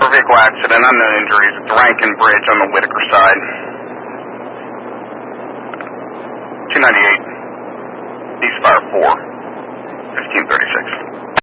vehicle accident, unknown injuries at the Rankin Bridge on the Whitaker side. 298, ceasefire 4, 1536.